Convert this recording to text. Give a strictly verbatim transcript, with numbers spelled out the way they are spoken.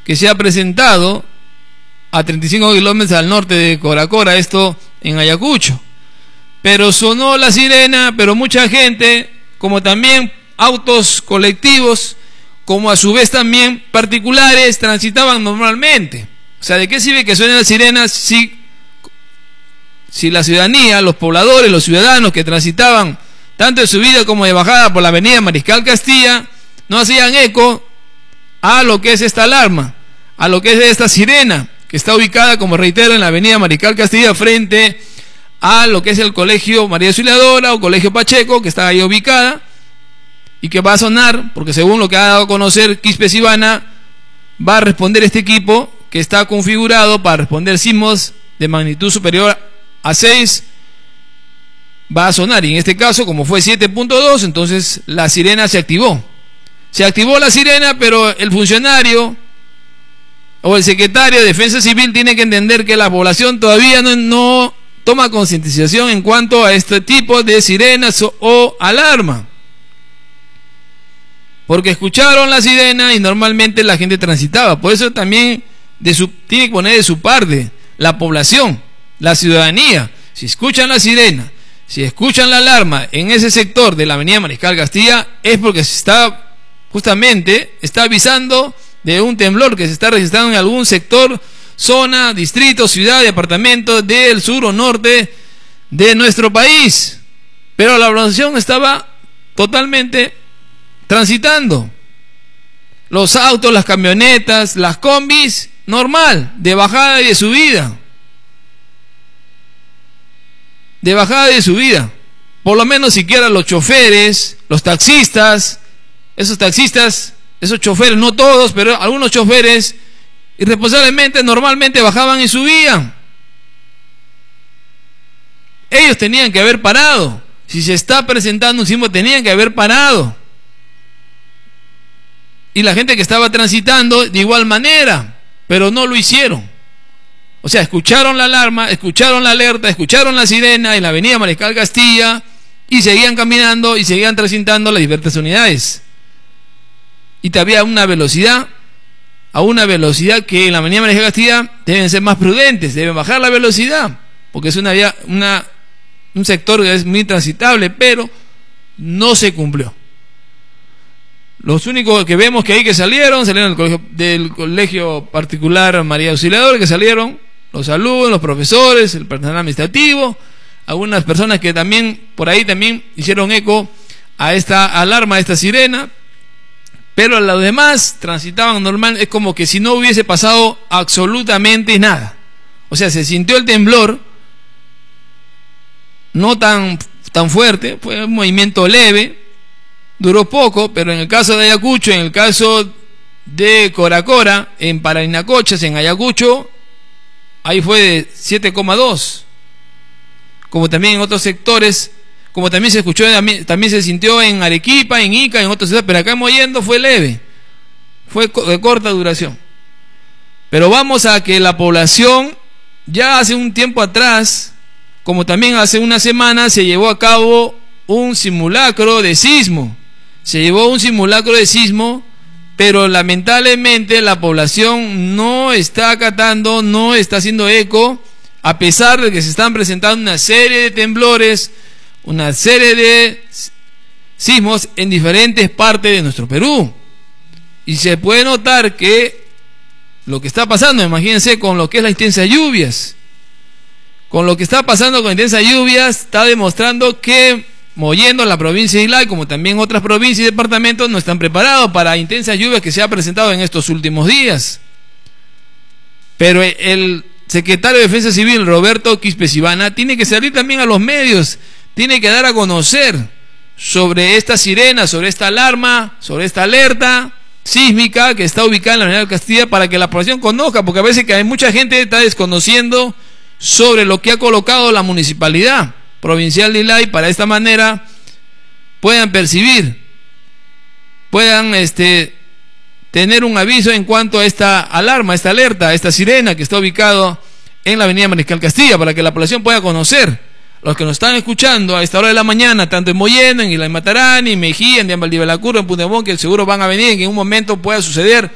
que se ha presentado a treinta y cinco kilómetros al norte de Coracora, esto en Ayacucho. Pero sonó la sirena, pero mucha gente, como también autos colectivos, como a su vez también particulares, transitaban normalmente. O sea, ¿de qué sirve que suenen las sirenas si, si la ciudadanía, los pobladores, los ciudadanos que transitaban tanto de subida como de bajada por la avenida Mariscal Castilla, no hacían eco a lo que es esta alarma, a lo que es esta sirena, que está ubicada, como reitero, en la avenida Mariscal Castilla, frente a lo que es el Colegio María Auxiliadora o Colegio Pacheco, que está ahí ubicada, y que va a sonar, porque según lo que ha dado a conocer Quispe Sibana, va a responder este equipo, que está configurado para responder sismos de magnitud superior a seis, va a sonar, y en este caso, como fue siete punto dos, entonces la sirena se activó. Se activó la sirena, pero el funcionario o el secretario de Defensa Civil tiene que entender que la población todavía no, no toma concientización en cuanto a este tipo de sirenas o, o alarma. Porque escucharon la sirena y normalmente la gente transitaba. Por eso también de su, tiene que poner de su parte la población, la ciudadanía. Si escuchan la sirena, si escuchan la alarma en ese sector de la avenida Mariscal Castilla, es porque se está justamente está avisando de un temblor que se está registrando en algún sector, zona, distrito, ciudad, departamento del sur o norte de nuestro país. Pero la población estaba totalmente transitando. Los autos, las camionetas, las combis, normal, de bajada y de subida. De bajada y de subida. Por lo menos siquiera los choferes, los taxistas, esos taxistas, esos choferes, no todos, pero algunos choferes, irresponsablemente, normalmente bajaban y subían. Ellos tenían que haber parado. Si se está presentando un sismo, tenían que haber parado. Y la gente que estaba transitando, de igual manera, pero no lo hicieron. O sea, escucharon la alarma, escucharon la alerta, escucharon la sirena en la avenida Mariscal Castilla y seguían caminando y seguían transitando las diversas unidades. Y había una velocidad, a una velocidad que en la avenida Mariscal Castilla deben ser más prudentes, deben bajar la velocidad, porque es una vía, una, un sector que es muy transitable, pero no se cumplió. Los únicos que vemos que ahí que salieron, salieron del colegio, del colegio particular María Auxiliadora, que salieron los alumnos, los profesores, el personal administrativo, algunas personas que también por ahí también hicieron eco a esta alarma, a esta sirena. Pero los demás transitaban normal, es como que si no hubiese pasado absolutamente nada. O sea, se sintió el temblor, no tan, tan fuerte, fue un movimiento leve, duró poco, pero en el caso de Ayacucho, en el caso de Coracora, en Parinacochas, en Ayacucho, ahí fue de siete coma dos. Como también en otros sectores, como también se escuchó, también se sintió en Arequipa, en Ica, en otros sectores, pero acá en Mollendo fue leve, fue de corta duración. Pero vamos a que la población, ya hace un tiempo atrás, como también hace una semana, se llevó a cabo un simulacro de sismo, se llevó un simulacro de sismo, pero lamentablemente la población no está acatando, no está haciendo eco, a pesar de que se están presentando una serie de temblores, una serie de sismos en diferentes partes de nuestro Perú. Y se puede notar que lo que está pasando, imagínense, con lo que es las intensas lluvias, con lo que está pasando con intensas lluvias, está demostrando que Mollendo, la provincia de Islay, como también otras provincias y departamentos, no están preparados para intensas lluvias que se ha presentado en estos últimos días. Pero el secretario de Defensa Civil, Roberto Quispe Sibana, tiene que salir también a los medios, tiene que dar a conocer sobre esta sirena, sobre esta alarma, sobre esta alerta sísmica que está ubicada en la Avenida Castilla, para que la población conozca, porque a veces que hay mucha gente que está desconociendo sobre lo que ha colocado la municipalidad provincial de Islay, para de esta manera puedan percibir, puedan este tener un aviso en cuanto a esta alarma, esta alerta, esta sirena que está ubicado en la avenida Mariscal Castilla, para que la población pueda conocer. Los que nos están escuchando a esta hora de la mañana, tanto en Mollendo, en Islay Matarani, en Mejía, en Valdivia La Curva, en Putemón, que seguro van a venir, que en un momento pueda suceder